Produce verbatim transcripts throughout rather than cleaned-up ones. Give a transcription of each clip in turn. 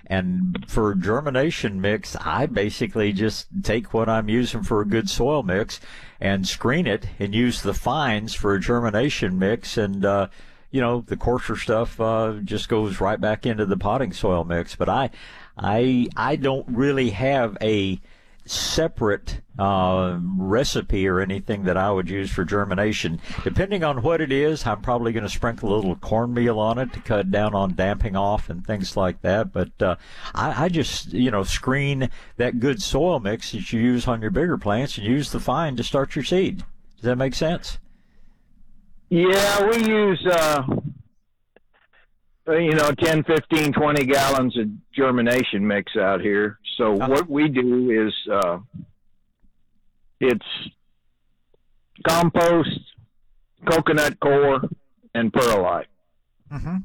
And for germination mix, I basically just take what I'm using for a good soil mix and screen it and use the fines for a germination mix. And, uh, you know, the coarser stuff uh, just goes right back into the potting soil mix. But I, I, I don't really have a separate uh, recipe or anything that I would use for germination. Depending on what it is, I'm probably going to sprinkle a little cornmeal on it to cut down on damping off and things like that. But uh, I, I just, you know, screen that good soil mix that you use on your bigger plants and use the fine to start your seed. Does that make sense? Yeah, we use, uh, you know, ten, fifteen, twenty gallons of germination mix out here. So uh-huh. what we do is uh, it's compost, coconut coir, and perlite. Mm-hmm.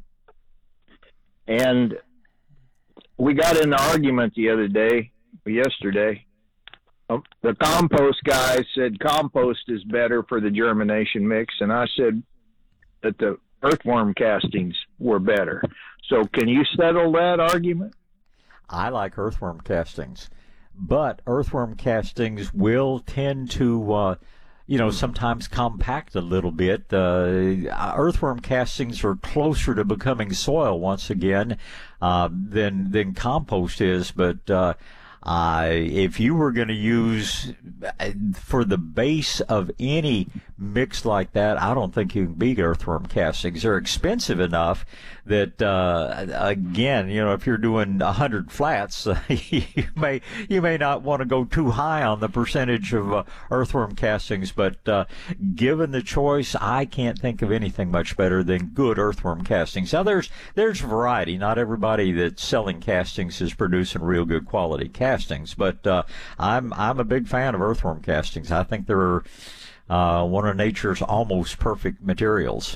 And we got in an argument the other day, yesterday. Uh, the compost guy said compost is better for the germination mix, and I said that the earthworm castings were better. So can you settle that argument? I like earthworm castings, but earthworm castings will tend to, uh, you know, sometimes compact a little bit. Uh, earthworm castings are closer to becoming soil once again uh, than than compost is, but uh, Uh, if you were going to use for the base of any mix like that, I don't think you can beat earthworm castings. They're expensive enough that, uh, again, you know, if you're doing a hundred flats, uh, you may you may not want to go too high on the percentage of uh, earthworm castings. But uh, given the choice, I can't think of anything much better than good earthworm castings. Now, there's there's variety. Not everybody that's selling castings is producing real good quality castings. Castings, but uh, I'm I'm a big fan of earthworm castings. I think they're uh, one of nature's almost perfect materials.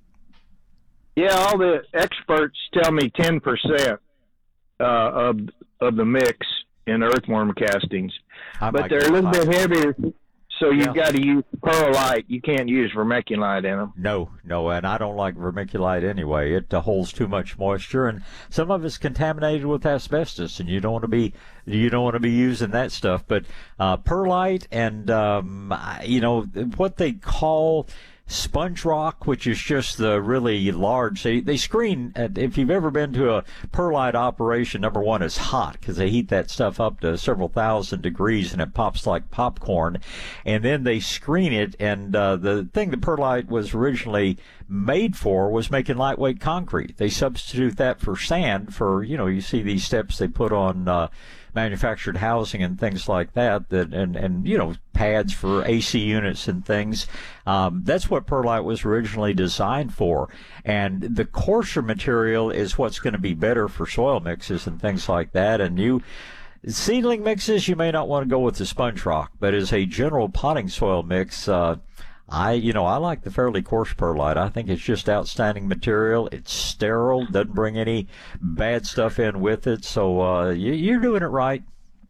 Yeah, all the experts tell me ten percent uh, of of the mix in earthworm castings, I but they're a little bit heavier. So you've yeah. got to use perlite. You can't use vermiculite in them. No, no, and I don't like vermiculite anyway. It uh, holds too much moisture, and some of it's contaminated with asbestos, and you don't want to be you don't want to be using that stuff. But uh, perlite and um, you know what they call sponge rock, which is just the really large. They, they screen, at, if you've ever been to a perlite operation, number one, it's hot because they heat that stuff up to several thousand degrees and it pops like popcorn. And then they screen it, and uh, the thing that perlite was originally made for was making lightweight concrete. They substitute that for sand for, you know, you see these steps they put on uh, manufactured housing and things like that, that and, and, you know, pads for A C units and things. Um, that's what perlite was originally designed for. And the coarser material is what's going to be better for soil mixes and things like that. And you, seedling mixes, you may not want to go with the sponge rock, but as a general potting soil mix, uh, I, you know, I like the fairly coarse perlite. I think it's just outstanding material. It's sterile, doesn't bring any bad stuff in with it. So uh, you, you're doing it right.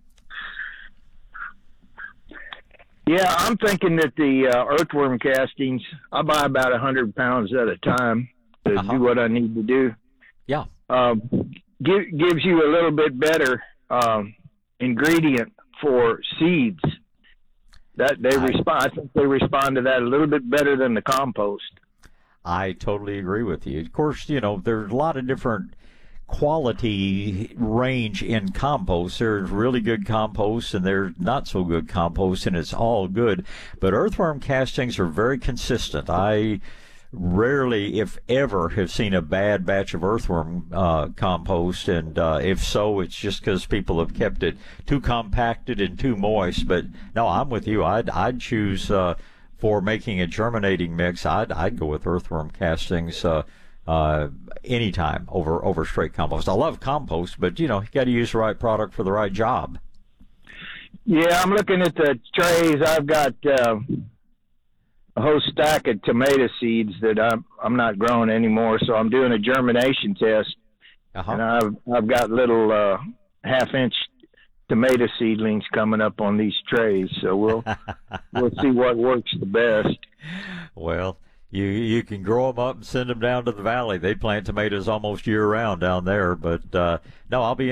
Yeah, I'm thinking that the uh, earthworm castings, I buy about one hundred pounds at a time to uh-huh. do what I need to do. Yeah. Um, give, gives you a little bit better um, ingredient for seeds. That they I, respond. I think they respond to that a little bit better than the compost. I totally agree with you. Of course, you know, there's a lot of different quality range in compost. There's really good compost and there's not so good compost, and it's all good. But earthworm castings are very consistent. I rarely, if ever, have seen a bad batch of earthworm uh, compost, and uh, if so, it's just because people have kept it too compacted and too moist. But no, I'm with you. I'd I'd choose uh, for making a germinating mix. I'd I'd go with earthworm castings uh, uh, anytime over over straight compost. I love compost, but you know you got to use the right product for the right job. Yeah, I'm looking at the trays. I've got Uh... a whole stack of tomato seeds that I'm I'm not growing anymore, so I'm doing a germination test, uh-huh. and I've I've got little uh, half inch tomato seedlings coming up on these trays, so we'll we'll see what works the best. Well, you you can grow them up and send them down to the valley. They plant tomatoes almost year round down there, but uh, no, I'll be